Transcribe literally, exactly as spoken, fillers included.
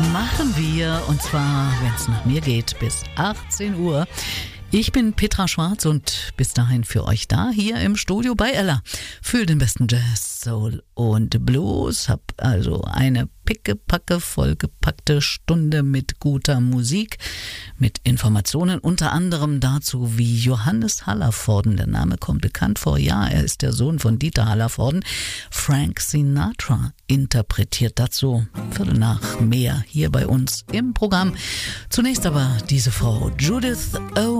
machen wir, und zwar, wenn es nach mir geht, bis achtzehn Uhr. Ich bin Petra Schwarz und bis dahin für euch da, hier im Studio bei Ella. Für den besten Jazz, Soul und Blues. Hab also eine pickepacke vollgepackte Stunde mit guter Musik, mit Informationen, unter anderem dazu, wie Johannes Hallervorden, der Name kommt bekannt vor, ja, er ist der Sohn von Dieter Hallervorden, Frank Sinatra interpretiert. Dazu Viertel nach mehr hier bei uns im Programm. Zunächst aber diese Frau Judith O.